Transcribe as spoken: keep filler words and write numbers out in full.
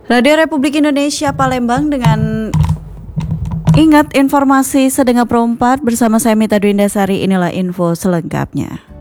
Radio Republik Indonesia Palembang dengan ingat informasi sedengar perempat bersama saya Mita Dwindasari, inilah info selengkapnya.